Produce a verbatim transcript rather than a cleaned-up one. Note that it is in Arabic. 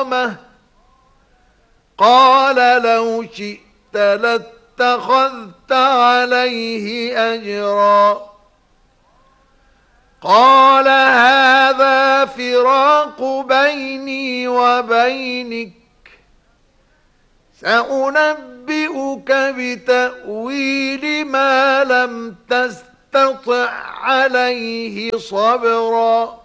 كرامة قال لو شئت لاتخذت عليه أجرا قال هذا فراق بيني وبينك سأنبئك بتأويل ما لم تستطع عليه صبرا